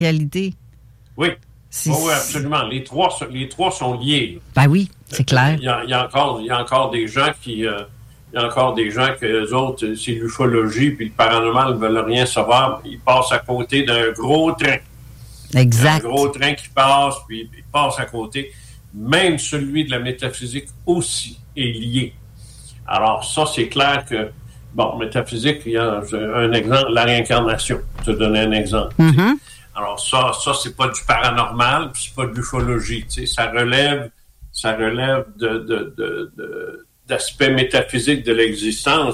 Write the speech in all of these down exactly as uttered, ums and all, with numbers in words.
réalité. Oui. Oui, oui, absolument. Les trois, les trois sont liés. Ben oui, c'est clair. Il y a, il y a encore, il y a encore des gens qui, euh, il y a encore des gens que les autres, c'est l'ufologie puis le paranormal ne veulent rien savoir. Ils passent à côté d'un gros train. Exact. Un gros train qui passe, puis ils passent à côté. Même celui de la métaphysique aussi est lié. Alors ça, c'est clair que, bon, métaphysique, il y a un exemple, la réincarnation. Je te donner un exemple. Mm-hmm. Alors ça, ça c'est pas du paranormal, puis c'est pas de l'ufologie. Tu sais, ça relève, ça relève de, de, de, de d'aspects métaphysiques de l'existence.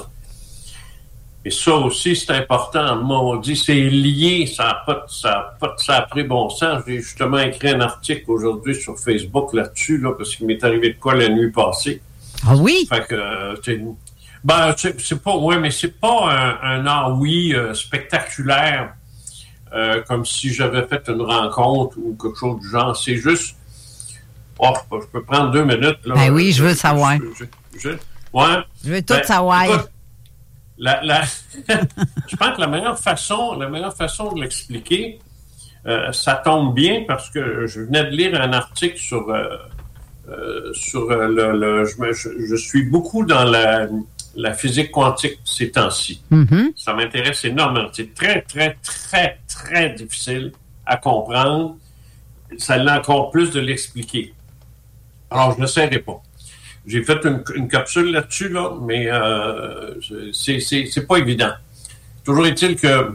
Et ça aussi, c'est important. Moi, on dit c'est lié, ça n'a pas, ça a pas, ça a pris bon sens. J'ai justement écrit un article aujourd'hui sur Facebook là-dessus, là, parce qu'il m'est arrivé de quoi la nuit passée. Ah oui? Fait que, euh, ben, c'est, c'est pas, ouais, mais c'est pas un, un ah oui euh, spectaculaire. Euh, comme si j'avais fait une rencontre ou quelque chose du genre. C'est juste... Oh, je peux prendre deux minutes. Là. Ben oui, je veux savoir. Je, je, je, ouais. je veux tout ben, savoir. Écoute, la, la je pense que la meilleure façon, la meilleure façon de l'expliquer, euh, ça tombe bien parce que je venais de lire un article sur... Euh, euh, sur le... le je, je, je suis beaucoup dans la... la physique quantique ces temps-ci. Mm-hmm. Ça m'intéresse énormément. C'est très, très, très, très difficile à comprendre. Ça l'est encore plus de l'expliquer. Alors, je ne n'essaierai pas. J'ai fait une, une capsule là-dessus, là, mais euh, c'est, c'est, c'est pas évident. Toujours est-il que euh,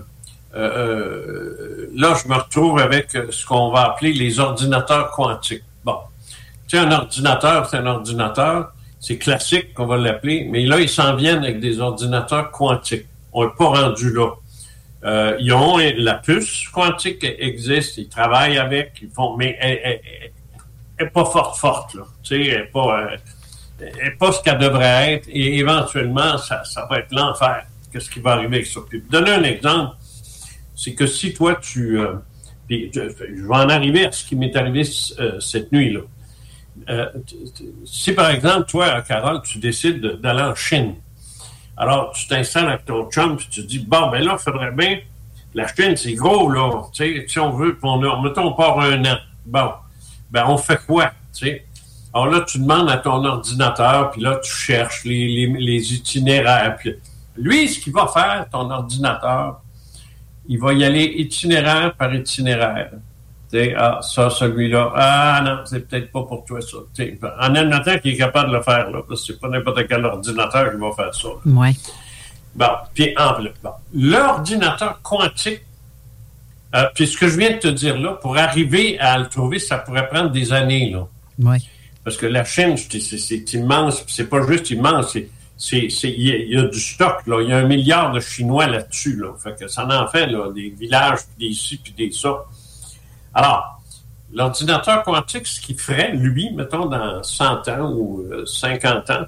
euh, là, je me retrouve avec ce qu'on va appeler les ordinateurs quantiques. Bon. Tu sais, un ordinateur, c'est un ordinateur. C'est classique qu'on va l'appeler, mais là, ils s'en viennent avec des ordinateurs quantiques. On n'est pas rendu là. Euh, ils ont la puce quantique existe, ils travaillent avec, ils font, mais elle n'est pas forte, forte, là. Tu sais, elle n'est pas, euh, elle est pas ce qu'elle devrait être, et éventuellement, ça, ça va être l'enfer. Qu'est-ce qui va arriver avec ça? Puis, donner un exemple, c'est que si toi, tu... Euh, puis, je, je vais en arriver à ce qui m'est arrivé euh, cette nuit-là. Euh, si, par exemple, toi, Carole, tu décides d'aller en Chine, alors tu t'installes avec ton chum et tu te dis, bon, ben là, il faudrait bien, la Chine, c'est gros, là, tu sais, si on veut, puis on a, mettons, on part un an. Bon, ben on fait quoi, tu sais? Alors là, tu demandes à ton ordinateur, puis là, tu cherches les, les, les itinéraires. Puis lui, ce qu'il va faire, ton ordinateur, il va y aller itinéraire par itinéraire. T'sais, ah, ça, celui-là, ah non, c'est peut-être pas pour toi, ça. T'sais, en ordinateur qui est capable de le faire, là, parce que c'est pas n'importe quel ordinateur qui va faire ça. Oui. Bon, puis en plus, bon, l'ordinateur quantique, euh, puis ce que je viens de te dire là, pour arriver à le trouver, ça pourrait prendre des années, là. Oui. Parce que la Chine, c'est, c'est, c'est immense, c'est pas juste immense, c'est, c'est, c'est, il y, y a du stock, là, il y a un milliard de Chinois là-dessus, là. Fait que ça en fait, là, des villages, puis des ci, puis des ça. Alors, l'ordinateur quantique, ce qu'il ferait, lui, mettons, dans cent ans ou cinquante ans,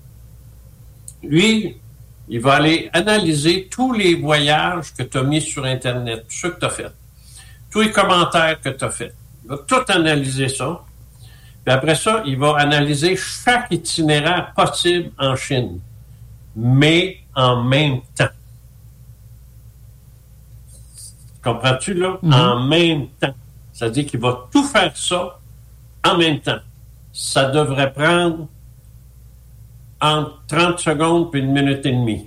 lui, il va aller analyser tous les voyages que tu as mis sur Internet, tous ceux que tu as fait, tous les commentaires que tu as fait. Il va tout analyser ça. Puis après ça, il va analyser chaque itinéraire possible en Chine, mais en même temps. Comprends-tu, là? Mm-hmm. En même temps. C'est-à-dire qu'il va tout faire ça en même temps. Ça devrait prendre entre trente secondes et une minute et demie.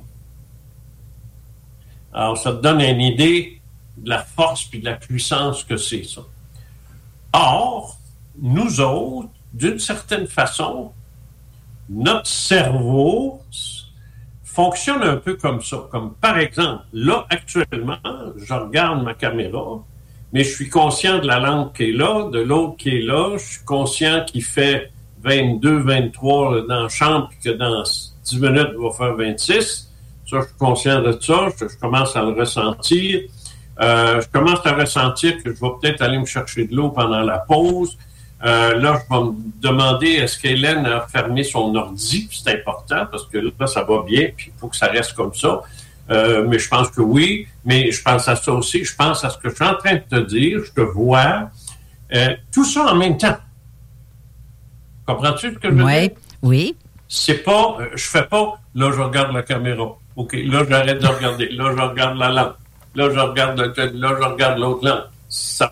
Alors, ça te donne une idée de la force et de la puissance que c'est, ça. Or, nous autres, d'une certaine façon, notre cerveau fonctionne un peu comme ça. Comme par exemple, là, actuellement, je regarde ma caméra, mais je suis conscient de la lampe qui est là, de l'autre qui est là. Je suis conscient qu'il fait vingt-deux, vingt-trois dans la chambre, puis que dans dix minutes, il va faire vingt-six. Ça, je suis conscient de ça. Je, je commence à le ressentir. Euh, je commence à ressentir que je vais peut-être aller me chercher de l'eau pendant la pause. Euh, là, je vais me demander est-ce qu'Hélène a fermé son ordi. C'est important parce que là, ça va bien, puis il faut que ça reste comme ça. Euh, mais je pense que oui, mais je pense à ça aussi. Je pense à ce que je suis en train de te dire. Je te vois. Euh, tout ça en même temps. Comprends-tu ce que je veux ouais, dire? Oui. C'est pas, euh, je fais pas, là, je regarde la caméra. OK, là, j'arrête de regarder. Là, je regarde la lampe. Là, je regarde, le, là, je regarde l'autre lampe. ça